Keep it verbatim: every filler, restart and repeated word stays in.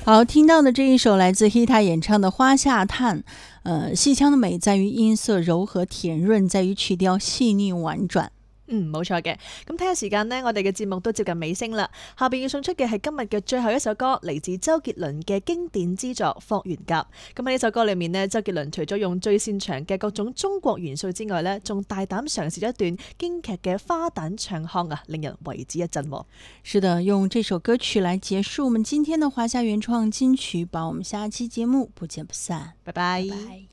好，听到的这一首来自 Hita 演唱的《花下探》，呃，戲腔的美在於音色柔和甜潤，在於曲調細膩婉轉。 嗯，冇錯嘅。咁睇下時間呢，我哋嘅節目都接近尾聲啦。下邊要送出嘅係今日嘅最後一首歌，嚟自周杰倫嘅經典之作《霍元甲》。咁喺呢首歌裏面呢，周杰倫除咗用最擅長嘅各種中國元素之外呢，仲大膽嘗試一段京劇嘅花旦唱腔啊，令人為之一振。 是的，用這首歌曲來結束我們今天的華夏原創金曲榜。我們下期節目不見不散， 拜拜。 拜拜。